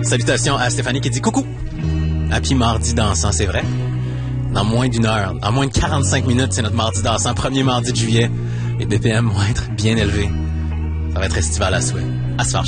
Salutations à Stéphanie qui dit coucou. Happy mardi dansant, c'est vrai. Dans moins d'une heure, en moins de 45 minutes, c'est notre mardi dansant, premier mardi de juillet. Les BPM vont être bien élevés. Ça va être estival à souhait. À se faire.